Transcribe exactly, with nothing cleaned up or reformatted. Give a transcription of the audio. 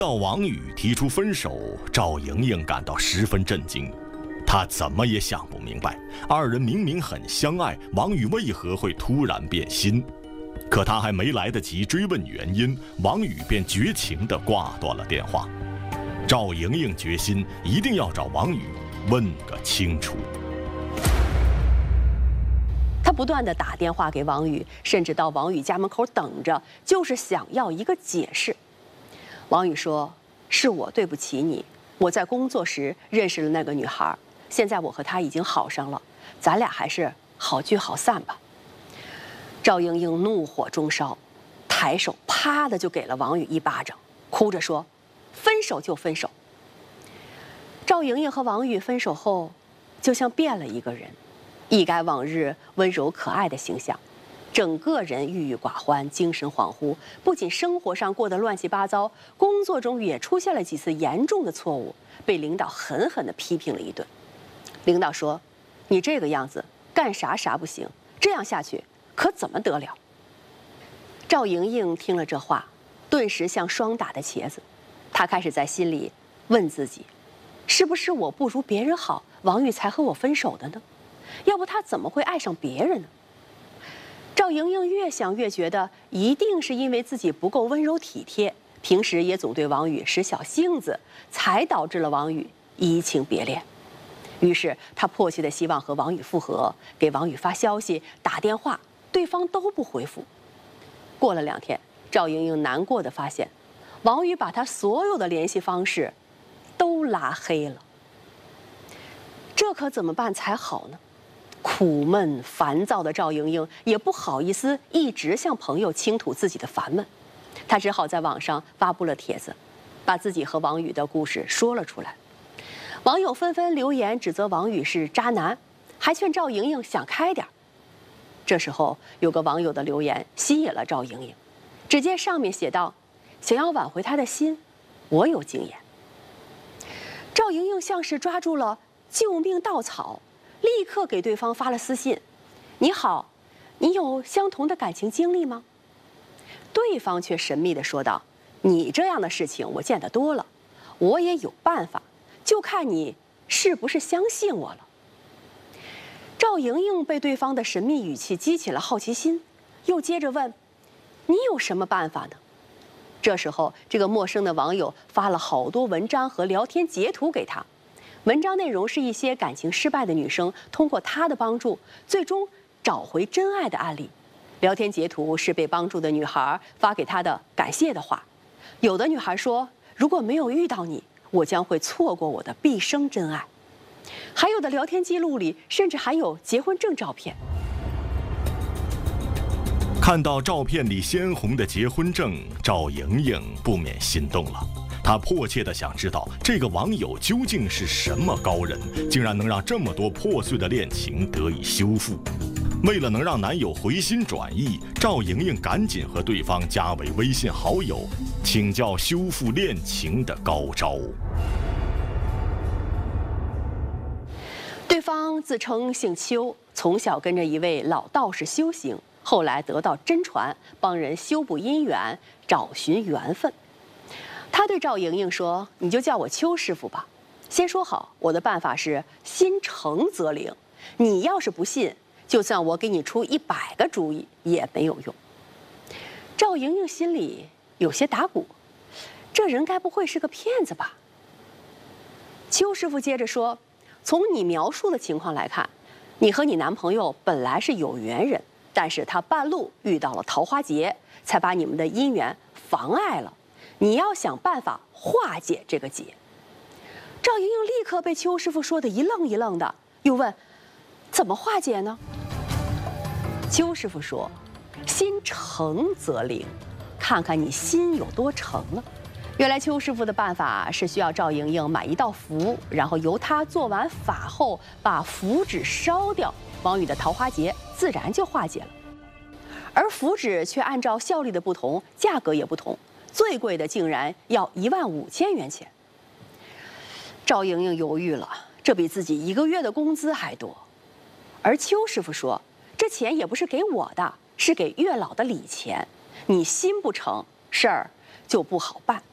到王宇提出分手，赵莹莹感到十分震惊。她怎么也想不明白，二人明明很相爱，王宇为何会突然变心？可她还没来得及追问原因，王宇便绝情地挂断了电话。赵莹莹决心一定要找王宇问个清楚。 她不断地打电话给王宇，甚至到王宇家门口等着，就是想要一个解释。王宇说：“是我对不起你，我在工作时认识了那个女孩，现在我和她已经好上了，咱俩还是好聚好散吧。”赵莹莹怒火中烧，抬手啪的就给了王宇一巴掌，哭着说：“分手就分手。”赵莹莹和王宇分手后，就像变了一个人，一改往日温柔可爱的形象。整个人郁郁寡欢，精神恍惚，不仅生活上过得乱七八糟，工作中也出现了几次严重的错误，被领导狠狠地批评了一顿。领导说：“你这个样子，干啥啥不行，这样下去可怎么得了？”赵莹莹听了这话，顿时像霜打的茄子，她开始在心里问自己：是不是我不如别人好，王宇才和我分手的呢？要不他怎么会爱上别人呢？赵莹莹越想越觉得，一定是因为自己不够温柔体贴，平时也总对王宇使小性子，才导致了王宇移情别恋。于是她迫切地希望和王宇复合，给王宇发消息、打电话，对方都不回复。过了两天，赵莹莹难过地发现，王宇把她所有的联系方式都拉黑了。这可怎么办才好呢？苦闷烦躁的赵莹莹也不好意思一直向朋友倾吐自己的烦闷，她只好在网上发布了帖子，把自己和王宇的故事说了出来。网友纷纷留言指责王宇是渣男，还劝赵莹莹想开点。这时候有个网友的留言吸引了赵莹莹，只见上面写道：“想要挽回他的心，我有经验。”赵莹莹像是抓住了救命稻草，立刻给对方发了私信：“你好，你有相同的感情经历吗？”对方却神秘地说道：“你这样的事情我见得多了，我也有办法，就看你是不是相信我了。”赵莹莹被对方的神秘语气激起了好奇心，又接着问：“你有什么办法呢？”这时候，这个陌生的网友发了好多文章和聊天截图给他。文章内容是一些感情失败的女生通过他的帮助，最终找回真爱的案例。聊天截图是被帮助的女孩发给他的感谢的话。有的女孩说：“如果没有遇到你，我将会错过我的毕生真爱。”还有的聊天记录里甚至还有结婚证照片。 看到照片里鲜红的结婚证，赵莹莹不免心动了。她迫切地想知道这个网友究竟是什么高人，竟然能让这么多破碎的恋情得以修复。为了能让男友回心转意，赵莹莹赶紧和对方加为微信好友，请教修复恋情的高招。 对方自称姓邱，从小跟着一位老道士修行，后来得到真传，帮人修补姻缘，找寻缘分。他对赵莹莹说：“你就叫我邱师傅吧。先说好，我的办法是心诚则灵。你要是不信，就算我给你出一百个主意也没有用。”赵莹莹心里有些打鼓，这人该不会是个骗子吧？邱师傅接着说：“从你描述的情况来看，你和你男朋友本来是有缘人，但是他半路遇到了桃花劫，才把你们的姻缘妨碍了。你要想办法化解这个结。”赵莹莹立刻被邱师傅说的一愣一愣的，又问：“怎么化解呢？”邱师傅说：“心诚则灵，看看你心有多诚了。”原来邱师傅的办法是需要赵莹莹买一道符，然后由他做完法后把符纸烧掉，王宇的桃花劫自然就化解了。而符纸却按照效力的不同，价格也不同，最贵的竟然要一万五千元钱。赵莹莹犹豫了，这比自己一个月的工资还多。而邱师傅说：“这钱也不是给我的，是给月老的礼钱，你心不诚，事儿就不好办。”